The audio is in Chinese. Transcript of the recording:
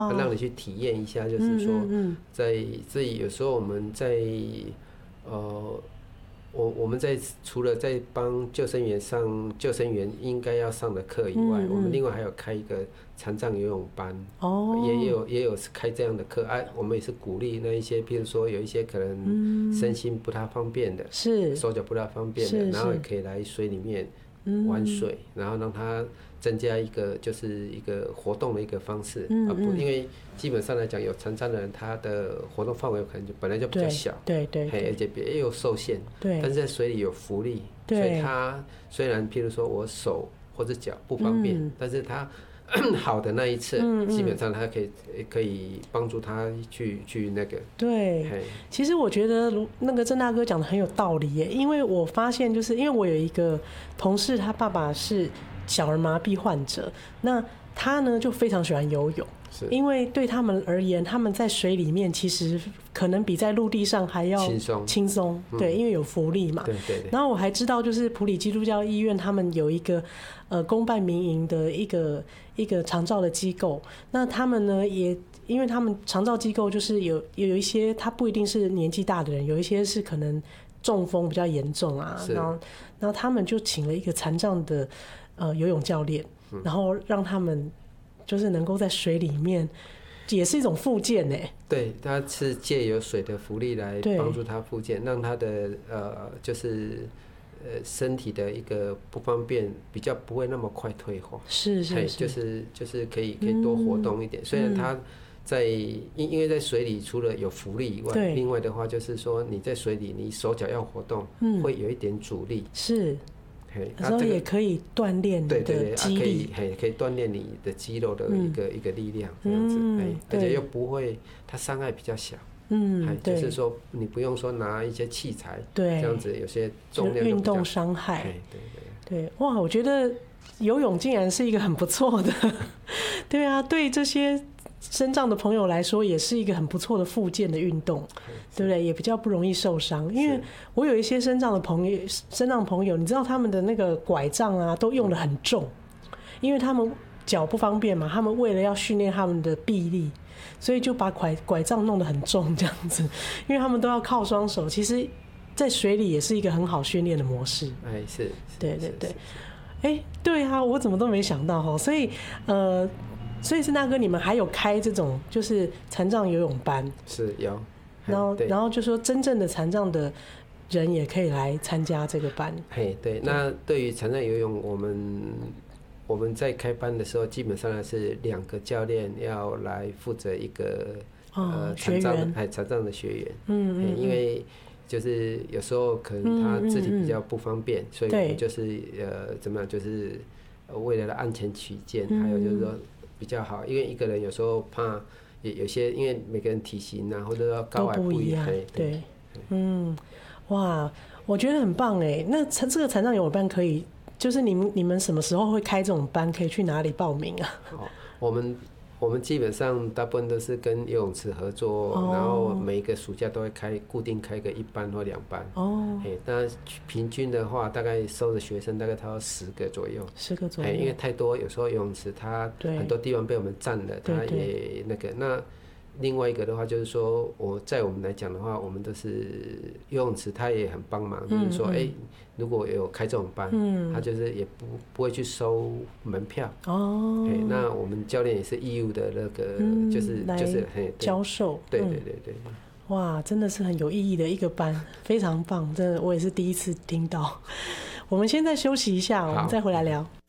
让你去体验一下，就是说，在这里有时候我们在我们除了在帮救生员上救生员应该要上的课以外，我们另外还有开一个残障游泳班，也有开这样的课我们也是鼓励那一些，譬如说有一些可能身心不太方便的，手脚不太方便的，然后也可以来水里面玩水，然后让他增加一个就是一个活动的一个方式，因为基本上来讲，有残障的人，他的活动范围可能本来就比较小，对，而且也有受限，但是在水里有浮力，所以他虽然譬如说我手或者脚不方便，但是他好的那一侧，基本上他可以帮助他去那个。 对，其实我觉得那个郑大哥讲的很有道理耶，因为我发现就是因为我有一个同事，他爸爸是小儿麻痹患者，那他呢就非常喜欢游泳，因为对他们而言，他们在水里面其实可能比在陆地上还要轻松，对，因为有浮力嘛。对。然后我还知道，就是普里基督教医院他们有一个公办民营的一个长照的机构，那他们呢也因为他们长照机构就是有一些他不一定是年纪大的人，有一些是可能中风比较严重啊，然后他们就请了一个残障的游泳教练，然后让他们就是能够在水里面，也是一种复健呢。对， 他是借由水的浮力来帮助他复健，让他的就是身体的一个不方便比较不会那么快退化。是，就是可以多活动一点。虽然他因为在水里除了有浮力以外，另外的话就是说你在水里你手脚要活动，会有一点阻力。是。有时候也可以锻炼你的肌力，可以锻炼你的肌肉的一个力量，这样子，而且又不会，它伤害比较小，就是说你不用说拿一些器材，这样子有些重量运动伤害，对，哇，我觉得游泳竟然是一个很不错的，对啊，对这些身障的朋友来说，也是一个很不错的复健的运动，对不对？也比较不容易受伤。因为我有一些身障朋友，你知道他们的那个拐杖啊，都用得很重，因为他们脚不方便嘛，他们为了要训练他们的臂力，所以就把拐杖弄得很重这样子，因为他们都要靠双手。其实，在水里也是一个很好训练的模式。是，对。对啊，我怎么都没想到哈，所以郑大哥，你们还有开这种就是残障游泳班？是有，然后就说真正的残障的人也可以来参加这个班。对，那对于残障游泳，我们在开班的时候，基本上是2个教练要来负责一个残障的学员。因为就是有时候可能他肢体比较不方便，所以我们就是怎么样，就是为了安全起见，还有就是说。比较好，因为一个人有时候怕有些，因为每个人体型啊或者说高矮不一样，对，哇，我觉得很棒哎。那这个残障游泳班可以，就是你们什么时候会开这种班？可以去哪里报名啊？我们基本上大部分都是跟游泳池合作，然后每一个暑假都会固定开个1班或2班。但平均的话，大概收的学生大概差不多10个左右。因为太多，有时候游泳池它很多地方被我们占了，它也那个那。另外一个的话就是说，在我们来讲的话，我们都是游泳池，它也很帮忙，就是说，如果有开这种班，他就是也不会去收门票。那我们教练也是义务的那个，就是教授。对。哇，真的是很有意义的一个班，非常棒，真的我也是第一次听到。我们现在休息一下，我们再回来聊。